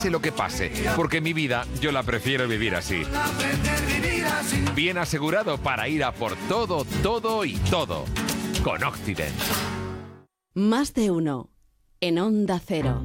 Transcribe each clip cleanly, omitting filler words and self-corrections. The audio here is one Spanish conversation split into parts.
lo que pase, porque mi vida yo la prefiero vivir así. Bien asegurado para ir a por todo, todo y todo. Con Occident. Más de uno. En Onda Cero.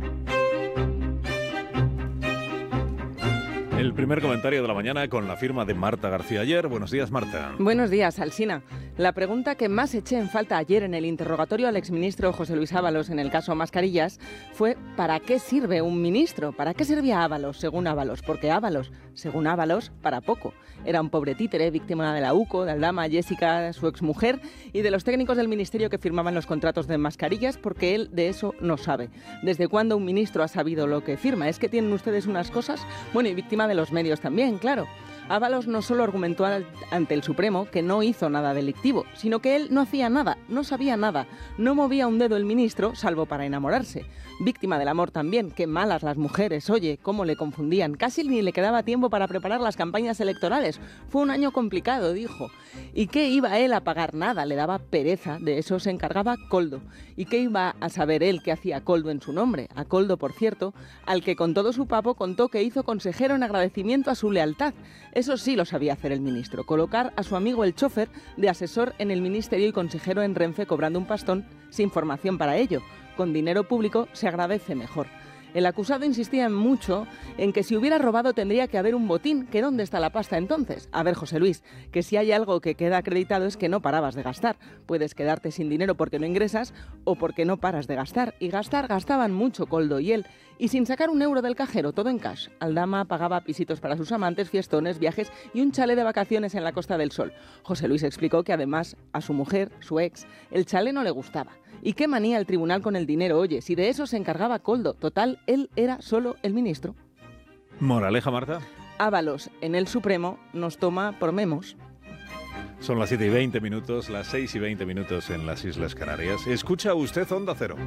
El primer comentario de la mañana con la firma de Marta García Ayer. Buenos días, Marta. Buenos días, Alsina. La pregunta que más eché en falta ayer en el interrogatorio al exministro José Luis Ábalos en el caso Mascarillas fue ¿para qué sirve un ministro? ¿Para qué servía Ábalos, según Ábalos? Porque Ábalos, según Ábalos, para poco. Era un pobre títere, víctima de la UCO, de Aldama, Jessica, su exmujer, y de los técnicos del ministerio que firmaban los contratos de mascarillas, porque él de eso no sabe. ¿Desde cuándo un ministro ha sabido lo que firma? ¿Es que tienen ustedes unas cosas? Bueno, y víctima de los medios también, claro. Ábalos no solo argumentó ante el Supremo que no hizo nada delictivo, sino que él no hacía nada, no sabía nada, no movía un dedo el ministro, salvo para enamorarse. Víctima del amor también, qué malas las mujeres, oye, cómo le confundían. Casi ni le quedaba tiempo para preparar las campañas electorales. Fue un año complicado, dijo. ¿Y qué iba él a pagar? Nada, le daba pereza, de eso se encargaba Koldo. ¿Y qué iba a saber él que hacía Koldo en su nombre? A Koldo, por cierto, al que con todo su papo contó que hizo consejero en agradecimiento a su lealtad. Eso sí lo sabía hacer el ministro, colocar a su amigo el chofer de asesor en el ministerio y consejero en Renfe cobrando un pastón sin formación para ello. Con dinero público se agradece mejor. El acusado insistía mucho en que si hubiera robado tendría que haber un botín, que ¿dónde está la pasta entonces? A ver, José Luis, que si hay algo que queda acreditado es que no parabas de gastar. Puedes quedarte sin dinero porque no ingresas o porque no paras de gastar. Y gastaban mucho Koldo y él. Y sin sacar un euro del cajero, todo en cash. Aldama pagaba pisitos para sus amantes, fiestones, viajes y un chalet de vacaciones en la Costa del Sol. José Luis explicó que además a su mujer, su ex, el chalet no le gustaba. ¿Y qué manía el tribunal con el dinero? Oye, si de eso se encargaba Koldo. Total, él era solo el ministro. Moraleja, Marta. Ábalos en el Supremo nos toma por memos. Son las 7:20, las 6:20 en las Islas Canarias. Escucha usted Onda Cero.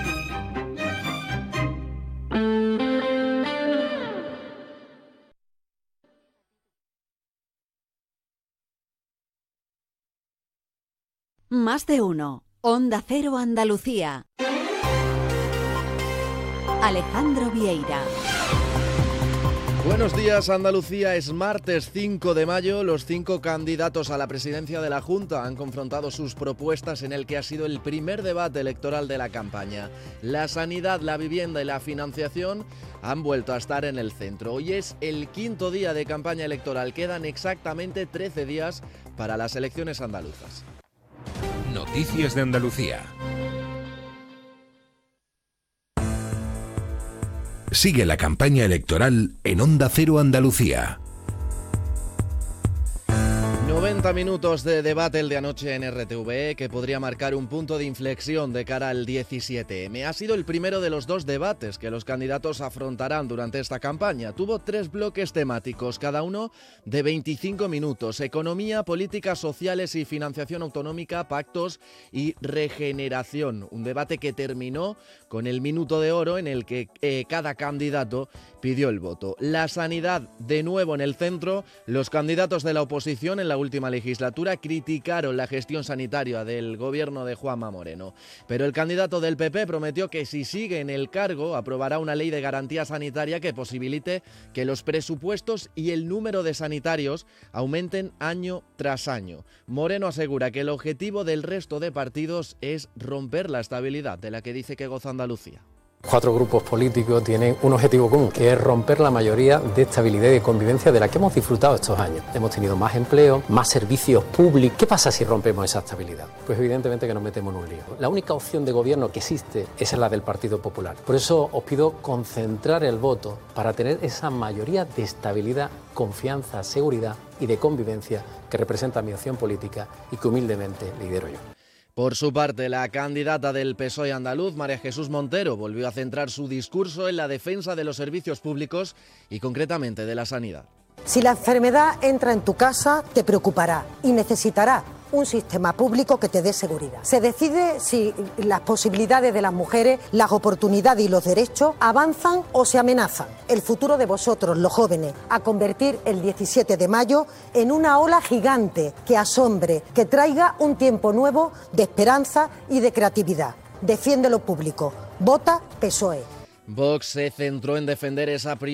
Más de uno. Onda Cero Andalucía. Alejandro Vieira. Buenos días, Andalucía. Es martes 5 de mayo. Los 5 candidatos a la presidencia de la Junta han confrontado sus propuestas en el que ha sido el primer debate electoral de la campaña. La sanidad, la vivienda y la financiación han vuelto a estar en el centro. Hoy es el quinto día de campaña electoral. Quedan exactamente 13 días para las elecciones andaluzas. Noticias de Andalucía. Sigue la campaña electoral en Onda Cero Andalucía. 90 minutos de debate el de anoche en RTVE que podría marcar un punto de inflexión de cara al 17M. Ha sido el primero de los 2 debates que los candidatos afrontarán durante esta campaña. Tuvo 3 bloques temáticos, cada uno de 25 minutos. Economía, políticas sociales y financiación autonómica, pactos y regeneración. Un debate que terminó con el minuto de oro en el que cada candidato pidió el voto. La sanidad de nuevo en el centro. Los candidatos de la oposición en la última legislatura criticaron la gestión sanitaria del gobierno de Juanma Moreno. Pero el candidato del PP prometió que si sigue en el cargo aprobará una ley de garantía sanitaria que posibilite que los presupuestos y el número de sanitarios aumenten año tras año. Moreno asegura que el objetivo del resto de partidos es romper la estabilidad de la que dice que goza Andalucía. 4 grupos políticos tienen un objetivo común, que es romper la mayoría de estabilidad y de convivencia de la que hemos disfrutado estos años. Hemos tenido más empleo, más servicios públicos. ¿Qué pasa si rompemos esa estabilidad? Pues evidentemente que nos metemos en un lío. La única opción de gobierno que existe es la del Partido Popular. Por eso os pido concentrar el voto para tener esa mayoría de estabilidad, confianza, seguridad y de convivencia que representa mi opción política y que humildemente lidero yo. Por su parte, la candidata del PSOE andaluz, María Jesús Montero, volvió a centrar su discurso en la defensa de los servicios públicos y concretamente de la sanidad. Si la enfermedad entra en tu casa, te preocupará y necesitará un sistema público que te dé seguridad. Se decide si las posibilidades de las mujeres, las oportunidades y los derechos avanzan o se amenazan. El futuro de vosotros, los jóvenes, a convertir el 17 de mayo en una ola gigante que asombre, que traiga un tiempo nuevo de esperanza y de creatividad. Defiende lo público. Vota PSOE. Vox se centró en defender esa